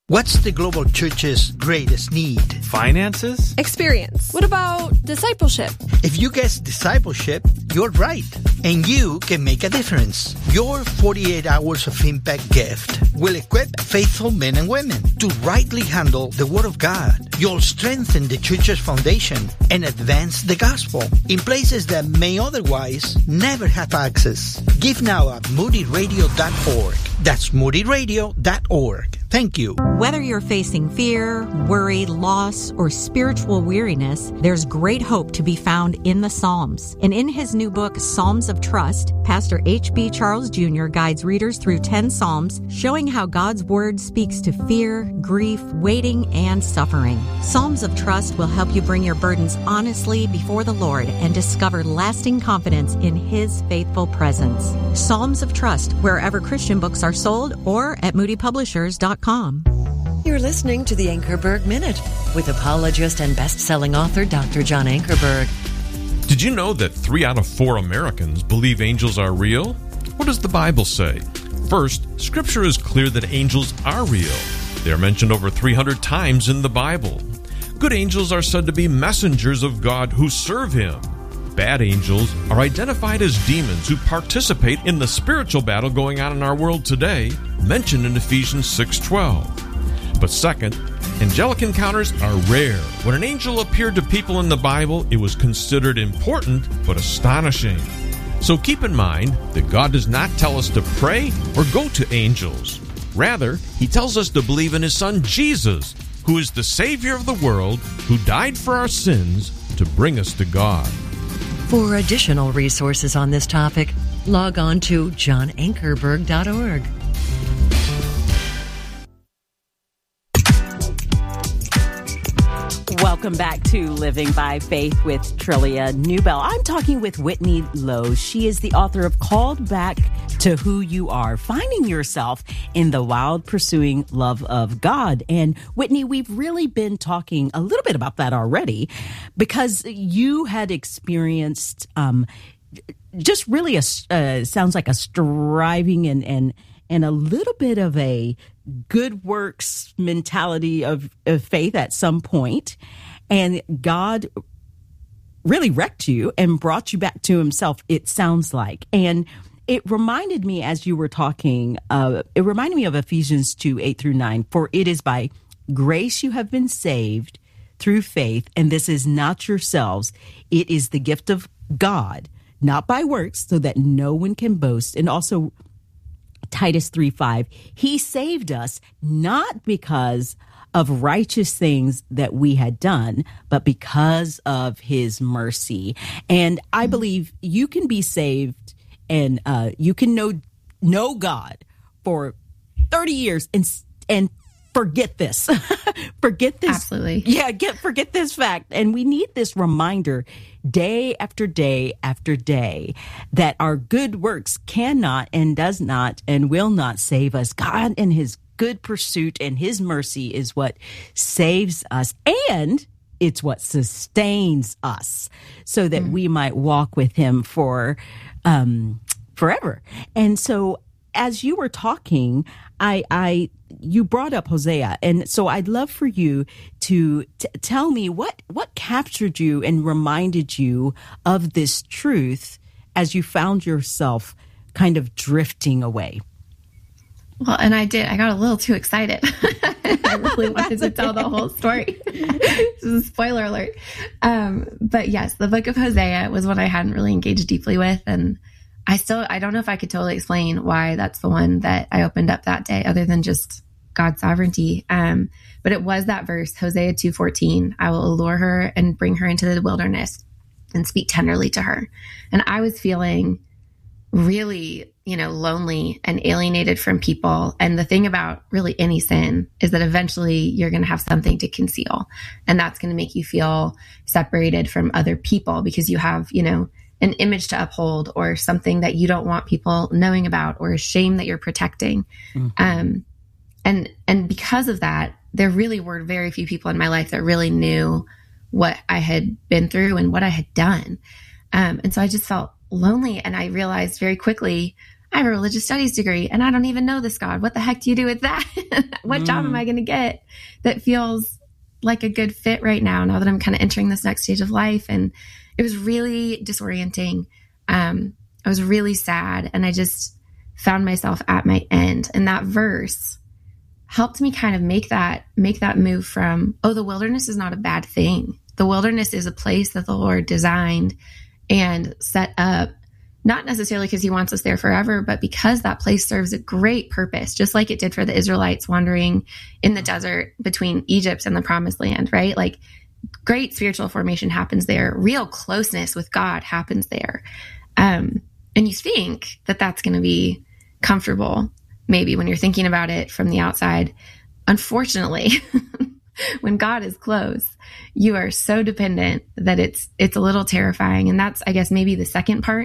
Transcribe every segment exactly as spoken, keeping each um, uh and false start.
What's the global church's greatest need? Finances? Experience. What about discipleship? If you guess discipleship, you're right. And you can make a difference. Your forty-eight hours of impact gift will equip faithful men and women to rightly handle the Word of God. You'll strengthen the church's foundation and advance the gospel in places that may otherwise never have access. Give now at moody radio dot org. That's moody radio dot org. Thank you. Whether you're facing fear, worry, loss, or spiritual weariness, there's great hope to be found in the Psalms. And in his new book, Psalms of Trust, Pastor H B Charles Junior guides readers through ten Psalms, showing how God's Word speaks to fear, grief, waiting, and suffering. Psalms of Trust will help you bring your burdens honestly before the Lord and discover lasting confidence in His faithful presence. Psalms of Trust, wherever Christian books are sold or at moody publishers dot com. You're listening to the Ankerberg Minute with apologist and best-selling author Doctor John Ankerberg. Did you know that three out of four Americans believe angels are real? What does the Bible say? First, Scripture is clear that angels are real. They are mentioned over three hundred times in the Bible. Good angels are said to be messengers of God who serve Him. Bad angels are identified as demons who participate in the spiritual battle going on in our world today, mentioned in Ephesians six twelve. But second, angelic encounters are rare. When an angel appeared to people in the Bible, it was considered important but astonishing. So keep in mind that God does not tell us to pray or go to angels. Rather, He tells us to believe in His Son Jesus, who is the Savior of the world, who died for our sins to bring us to God. For additional resources on this topic, log on to john ankerberg dot org. Welcome back to Living by Faith with Trillia Newbell. I'm talking with Whitney Lowe. She is the author of Called Back to Who You Are, Finding Yourself in the Wild Pursuing Love of God. And Whitney, we've really been talking a little bit about that already because you had experienced um, just really a, uh, sounds like a striving and, and, and a little bit of a good works mentality of, of faith at some point. And God really wrecked you and brought you back to Himself, it sounds like. And it reminded me as you were talking, uh, it reminded me of Ephesians two, eight through nine. For it is by grace you have been saved through faith, and this is not yourselves. It is the gift of God, not by works, so that no one can boast. And also Titus three five, He saved us not because of righteous things that we had done, but because of His mercy. And I believe you can be saved and uh, you can know know God for thirty years and and forget this. forget this. Absolutely. Yeah, get forget this fact. And we need this reminder day after day after day that our good works cannot and does not and will not save us. God and His good pursuit and His mercy is what saves us, and it's what sustains us so that mm. we might walk with Him for um, forever. And so as you were talking, I, I, you brought up Hosea. And so I'd love for you to t- tell me what, what captured you and reminded you of this truth as you found yourself kind of drifting away. Well, and I did. I got a little too excited. I really wanted to tell the whole story. This is a spoiler alert. Um, but yes, the book of Hosea was one I hadn't really engaged deeply with. And I still, I don't know if I could totally explain why that's the one that I opened up that day, other than just God's sovereignty. Um, but it was that verse, Hosea two fourteen, I will allure her and bring her into the wilderness and speak tenderly to her. And I was feeling really, you know, lonely and alienated from people. And the thing about really any sin is that eventually you're going to have something to conceal. And that's going to make you feel separated from other people because you have, you know, an image to uphold or something that you don't want people knowing about or a shame that you're protecting. Mm-hmm. Um, and, and because of that, there really were very few people in my life that really knew what I had been through and what I had done. Um, and so I just felt lonely. And I realized very quickly I have a religious studies degree and I don't even know this God. What the heck do you do with that? What mm. job am I going to get that feels like a good fit right now, now that I'm kind of entering this next stage of life? And it was really disorienting. Um, I was really sad, and I just found myself at my end. And that verse helped me kind of make that, make that move from, oh, the wilderness is not a bad thing. The wilderness is a place that the Lord designed and set up, not necessarily because he wants us there forever, but because that place serves a great purpose, just like it did for the Israelites wandering in the desert between Egypt and the promised land, right? Like great spiritual formation happens there. Real closeness with God happens there. Um, and you think that that's going to be comfortable, maybe when you're thinking about it from the outside. Unfortunately, when God is close, you are so dependent that it's, it's a little terrifying. And that's, I guess, maybe the second part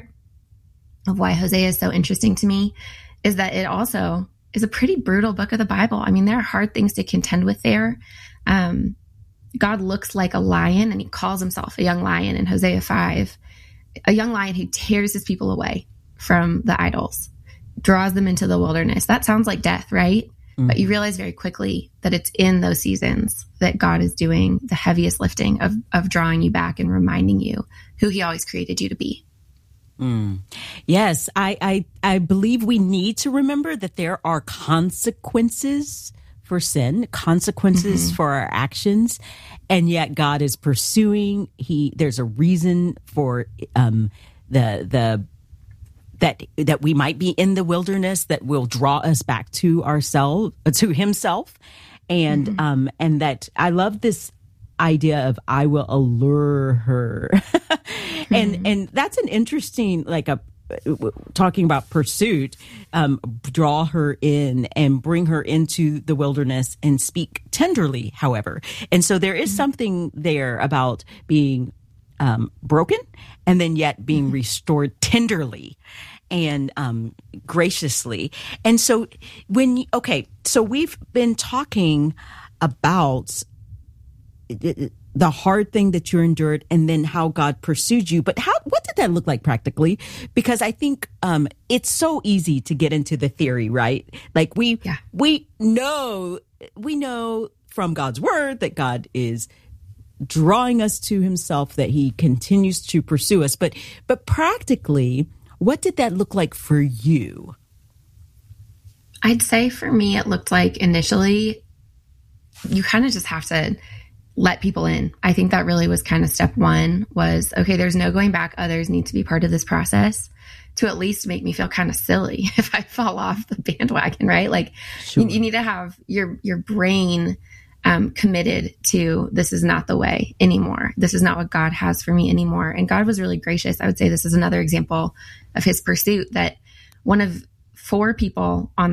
of why Hosea is so interesting to me, is that it also is a pretty brutal book of the Bible. I mean, there are hard things to contend with there. Um, God looks like a lion, and he calls himself a young lion in Hosea five, a young lion who tears his people away from the idols, draws them into the wilderness. That sounds like death, right? Mm-hmm. But you realize very quickly that it's in those seasons that God is doing the heaviest lifting of, of drawing you back and reminding you who he always created you to be. Mm. Yes, I, I I believe we need to remember that there are consequences for sin, consequences mm-hmm. for our actions, and yet God is pursuing. He there's a reason for um, the the that that we might be in the wilderness that will draw us back to ourselves, to Himself, and mm-hmm. um, and that I love this idea of I will allure her. and mm-hmm. and that's an interesting, like a talking about pursuit, um, draw her in and bring her into the wilderness and speak tenderly, however. And so there is mm-hmm. something there about being um, broken and then yet being mm-hmm. restored tenderly and um, graciously. And so when, okay, so we've been talking about the hard thing that you endured and then how God pursued you. But how, what did that look like practically? Because I think um, it's so easy to get into the theory, right? Like we, yeah. we know, we know from God's word that God is drawing us to himself, that he continues to pursue us. But, but practically, what did that look like for you? I'd say for me, it looked like initially you kind of just have to let people in. I think that really was kind of step one, was, okay, there's no going back. Others need to be part of this process to at least make me feel kind of silly if I fall off the bandwagon, right? Like sure. you, you need to have your, your brain um, committed to, this is not the way anymore. This is not what God has for me anymore. And God was really gracious. I would say this is another example of his pursuit, that one of four people on